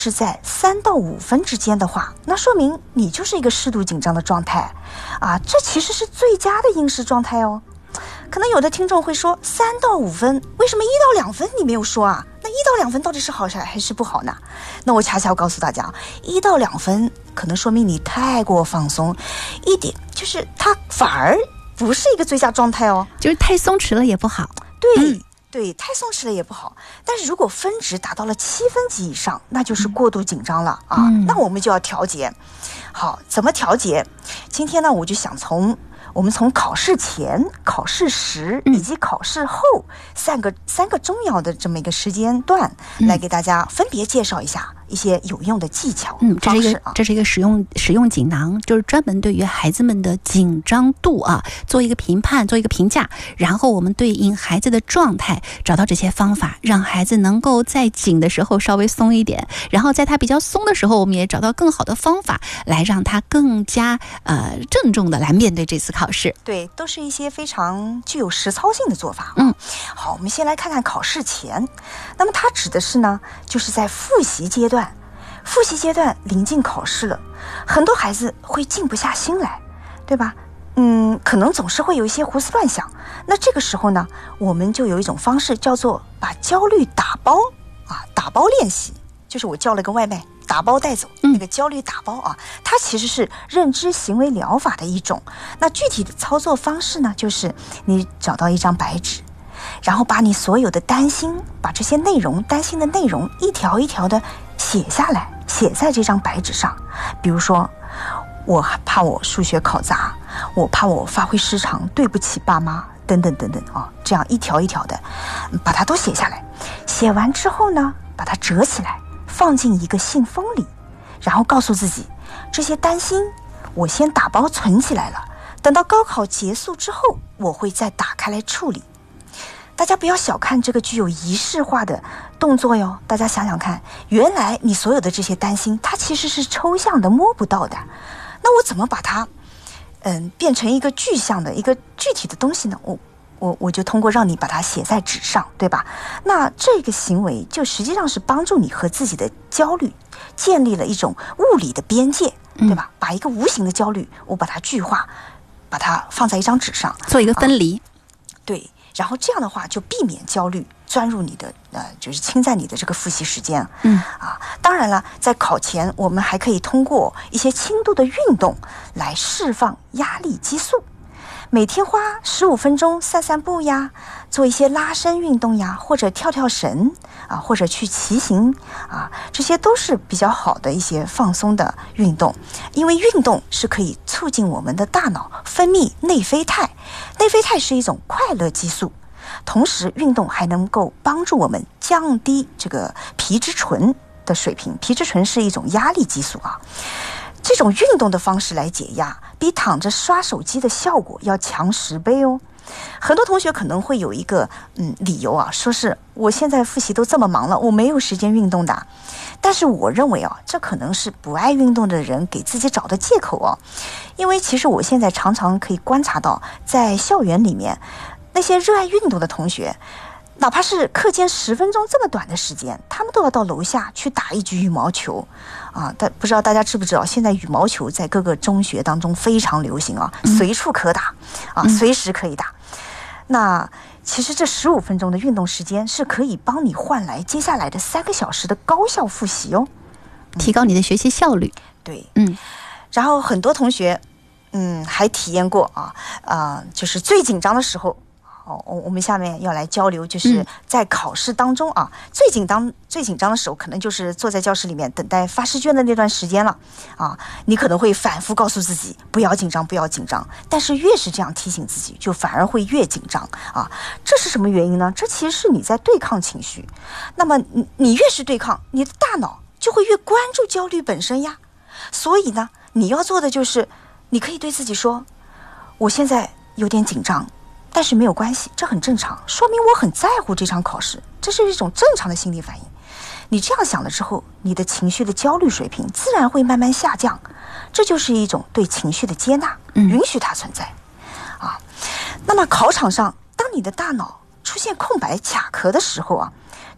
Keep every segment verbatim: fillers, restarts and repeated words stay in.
是在三到五分之间的话，那说明你就是一个适度紧张的状态啊，这其实是最佳的应试状态哦。可能有的听众会说，三到五分，为什么一到两分你没有说啊？那一到两分到底是好还是不好呢？那我恰恰要告诉大家，一到两分可能说明你太过放松一点，就是它反而不是一个最佳状态哦， 就是太松弛了也不好。 对。 嗯对，太松弛了也不好。但是如果分值达到了七分及以上，那就是过度紧张了、嗯、啊、嗯。那我们就要调节。好，怎么调节？今天呢，我就想从我们从考试前、考试时以及考试后三个、嗯、三个重要的这么一个时间段，来给大家分别介绍一下一些有用的技巧。 嗯，这是一个这是一个使用使用锦囊，就是专门对于孩子们的紧张度啊做一个评判，做一个评价，然后我们对应孩子的状态，找到这些方法，让孩子能够在紧的时候稍微松一点，然后在他比较松的时候，我们也找到更好的方法来让他更加呃郑重的来面对这次考试。 对，都是一些非常具有实操性的做法。 嗯， 好，我们先来看看考试前。那么它指的是呢，就是在复习阶段，复习阶段临近考试了，很多孩子会静不下心来，对吧？嗯，可能总是会有一些胡思乱想。那这个时候呢，我们就有一种方式叫做把焦虑打包啊，打包练习。就是我叫了个外卖，打包带走，那个焦虑打包啊，它其实是认知行为疗法的一种。那具体的操作方式呢，就是你找到一张白纸，然后把你所有的担心，把这些内容担心的内容一条一条的写下来，写在这张白纸上。比如说，我怕我数学考砸，我怕我发挥失常，对不起爸妈，等等等等啊，这样一条一条的把它都写下来。写完之后呢，把它折起来，放进一个信封里，然后告诉自己，这些担心我先打包存起来了，等到高考结束之后，我会再打开来处理。大家不要小看这个具有仪式化的动作哟，大家想想看，原来你所有的这些担心，它其实是抽象的、摸不到的。那我怎么把它嗯变成一个具象的、一个具体的东西呢？我我我就通过让你把它写在纸上，对吧？那这个行为就实际上是帮助你和自己的焦虑建立了一种物理的边界，对吧？嗯、把一个无形的焦虑，我把它具化，把它放在一张纸上， 做一个分离。 啊、对，然后这样的话就避免焦虑钻入你的呃，就是侵占你的这个复习时间。 嗯啊，当然了，在考前我们还可以通过一些轻度的运动来释放压力激素。每天花十五分钟散散步呀，做一些拉伸运动呀，或者跳跳绳啊，或者去骑行啊，这些都是比较好的一些放松的运动。因为运动是可以促进我们的大脑分泌内啡肽，内啡肽是一种快乐激素，同时运动还能够帮助我们降低这个皮质醇的水平。皮质醇是一种压力激素啊。这种运动的方式来解压，比躺着刷手机的效果要强十倍哦。很多同学可能会有一个嗯理由啊，说是我现在复习都这么忙了，我没有时间运动的。但是我认为啊，这可能是不爱运动的人给自己找的借口哦。因为其实我现在常常可以观察到，在校园里面，那些热爱运动的同学，哪怕是课间十分钟这么短的时间，他们都要到楼下去打一局羽毛球啊！但不知道大家知不知道，现在羽毛球在各个中学当中非常流行啊， 嗯、 随处可打啊，随时可以打。嗯、那其实这十五分钟的运动时间是可以帮你换来接下来的三个小时的高效复习哦， 提高你的学习效率。 对， 嗯， 然后很多同学，嗯，还体验过啊啊、呃，就是最紧张的时候。哦，我们下面要来交流，就是在考试当中啊，嗯、最紧张、最紧张的时候，可能就是坐在教室里面等待发试卷的那段时间了啊。你可能会反复告诉自己不要紧张，不要紧张，但是越是这样提醒自己，就反而会越紧张啊。这是什么原因呢？这其实是你在对抗情绪。那么你你越是对抗，你的大脑就会越关注焦虑本身呀。所以呢，你要做的就是，你可以对自己说，我现在有点紧张。但是没有关系，这很正常，说明我很在乎这场考试，这是一种正常的心理反应。你这样想了之后，你的情绪的焦虑水平自然会慢慢下降，这就是一种对情绪的接纳，允许它存在。嗯、啊，那么考场上，当你的大脑出现空白卡壳的时候啊，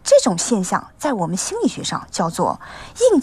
这种现象在我们心理学上叫做应